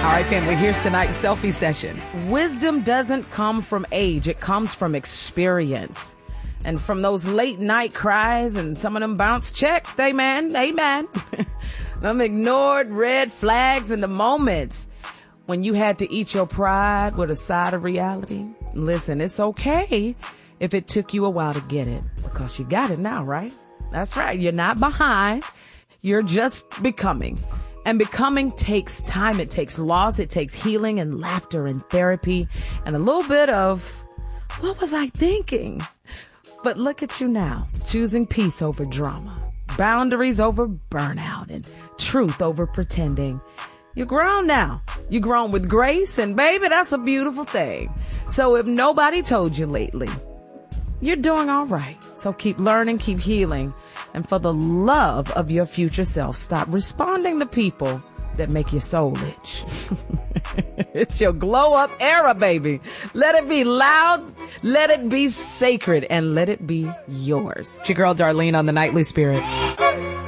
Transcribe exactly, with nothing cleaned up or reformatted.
All right, family, here's tonight's selfie session. Wisdom doesn't come from age. It comes from experience. And from those late night cries and some of them bounce checks, amen, amen. Them ignored red flags in the moments when you had to eat your pride with a side of reality. Listen, it's okay if it took you a while to get it, because you got it now, right? That's right. You're not behind. You're just becoming. And becoming takes time. It takes loss. It takes healing and laughter and therapy and a little bit of, what was I thinking? But look at you now, choosing peace over drama, boundaries over burnout, and truth over pretending. You're grown now. You're grown with grace, and baby, that's a beautiful thing. So if nobody told you lately, you're doing all right. So keep learning, keep healing. And for the love of your future self, stop responding to people that make your soul itch. It's your glow up era, baby. Let it be loud, let it be sacred, and let it be yours. It's your girl Darlene on the Nightly Spirit.